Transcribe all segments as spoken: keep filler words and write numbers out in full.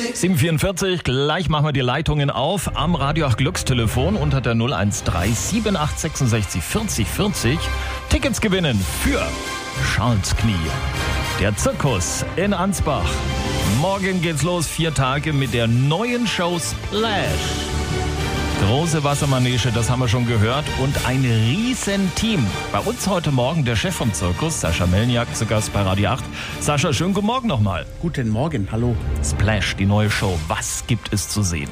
sieben vierundvierzig, gleich machen wir die Leitungen auf am Radio acht Glückstelefon unter der null eins drei sieben acht sechsundsechzig vierzig vierzig. Tickets gewinnen für Charles Knie. Der Zirkus in Ansbach. Morgen geht's los, vier Tage mit der neuen Show Splash. Große Wassermanege, das haben wir schon gehört. Und ein Riesenteam. Bei uns heute Morgen der Chef vom Zirkus, Sascha Melniak, zu Gast bei Radio acht. Sascha, schönen guten Morgen nochmal. Guten Morgen, hallo. Splash, die neue Show. Was gibt es zu sehen?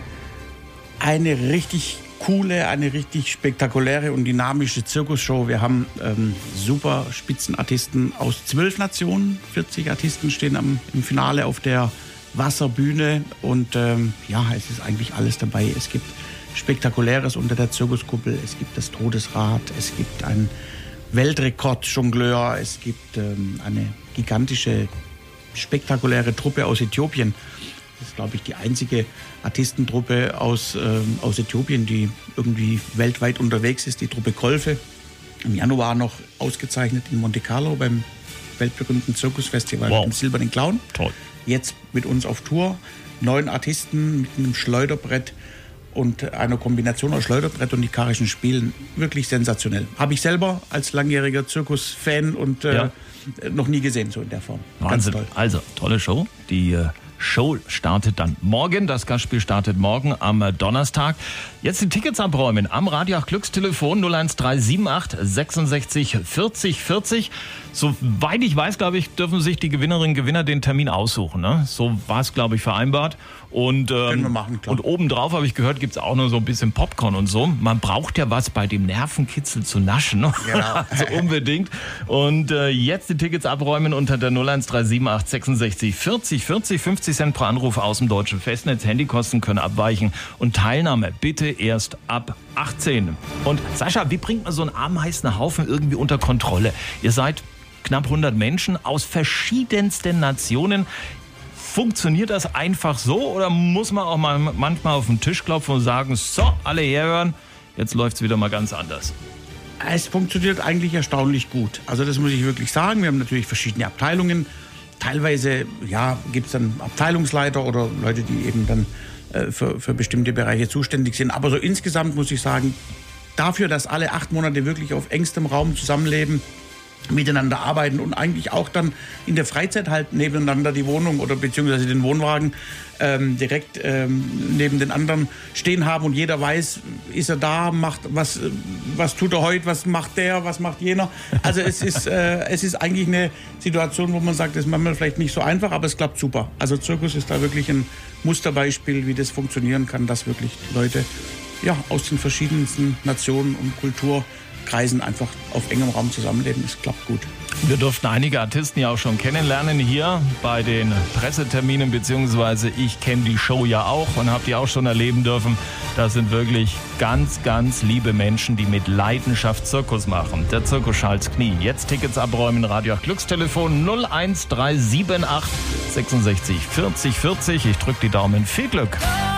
Eine richtig coole, eine richtig spektakuläre und dynamische Zirkusshow. Wir haben ähm, super Spitzenartisten aus zwölf Nationen. vierzig Artisten stehen am, im Finale auf der Wasserbühne. Und ähm, ja, es ist eigentlich alles dabei. Es gibt Spektakuläres unter der Zirkuskuppel. Es gibt das Todesrad. Es gibt einen Weltrekordjongleur. Es gibt ähm, eine gigantische, spektakuläre Truppe aus Äthiopien. Das ist, glaube ich, die einzige Artistentruppe aus, ähm, aus Äthiopien, die irgendwie weltweit unterwegs ist. Die Truppe Kolfe. Im Januar noch ausgezeichnet in Monte Carlo beim weltberühmten Zirkusfestival wow. mit dem Silbernen Clown. Toll. Jetzt mit uns auf Tour. Neun Artisten mit einem Schleuderbrett und einer Kombination aus Schleuderbrett und ikarischen Spielen. Wirklich sensationell. Habe ich selber als langjähriger Zirkusfan und äh, ja. noch nie gesehen, so in der Form. Wahnsinn. Ganz toll. Also, tolle Show. Die äh Show startet dann morgen. Das Gastspiel startet morgen am Donnerstag. Jetzt die Tickets abräumen am Radio acht Glückstelefon null eins drei sieben acht sechsundsechzig vierzig vierzig. Soweit ich weiß, glaube ich, dürfen sich die Gewinnerinnen und Gewinner den Termin aussuchen. Ne? So war es, glaube ich, vereinbart. Und, ähm, Können wir machen, klar. Und obendrauf, habe ich gehört, gibt es auch noch so ein bisschen Popcorn und so. Man braucht ja was bei dem Nervenkitzel zu naschen. Genau. Also unbedingt. Und äh, jetzt die Tickets abräumen unter der null eins drei sieben acht sechsundsechzig vierzig vierzig. fünfzig Cent pro Anruf aus dem deutschen Festnetz. Handykosten können abweichen. Und Teilnahme bitte erst ab achtzehn. Und Sascha, wie bringt man so einen Ameisenhaufen irgendwie unter Kontrolle? Ihr seid knapp hundert Menschen aus verschiedensten Nationen. Funktioniert das einfach so oder muss man auch mal manchmal auf den Tisch klopfen und sagen, so, alle herhören, jetzt läuft es wieder mal ganz anders? Es funktioniert eigentlich erstaunlich gut. Also das muss ich wirklich sagen. Wir haben natürlich verschiedene Abteilungen. Teilweise ja, gibt es dann Abteilungsleiter oder Leute, die eben dann äh, für, für bestimmte Bereiche zuständig sind. Aber so insgesamt muss ich sagen, dafür, dass alle acht Monate wirklich auf engstem Raum zusammenleben, miteinander arbeiten und eigentlich auch dann in der Freizeit halt nebeneinander die Wohnung oder beziehungsweise den Wohnwagen ähm, direkt ähm, neben den anderen stehen haben und jeder weiß, ist er da, macht was, was tut er heute, was macht der, was macht jener. Also es ist, äh, es ist eigentlich eine Situation, wo man sagt, das ist manchmal vielleicht nicht so einfach, aber es klappt super. Also Zirkus ist da wirklich ein Musterbeispiel, wie das funktionieren kann, dass wirklich Leute ja, aus den verschiedensten Nationen und Kulturkreisen einfach auf engem Raum zusammenleben. Es klappt gut. Wir durften einige Artisten ja auch schon kennenlernen hier bei den Presseterminen, beziehungsweise ich kenne die Show ja auch und habe die auch schon erleben dürfen. Das sind wirklich ganz, ganz liebe Menschen, die mit Leidenschaft Zirkus machen. Der Zirkus Charles Knie. Jetzt Tickets abräumen, Radio acht Glückstelefon null eins drei sieben acht sechsundsechzig vierzig vierzig. Ich drücke die Daumen. Viel Glück!